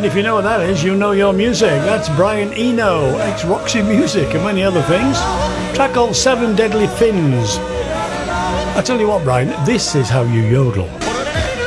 If you know what that is, you know your music. That's Brian Eno, ex-Roxy Music and many other things. Track called Seven Deadly Fins. I tell you what, Brian, this is how you yodel.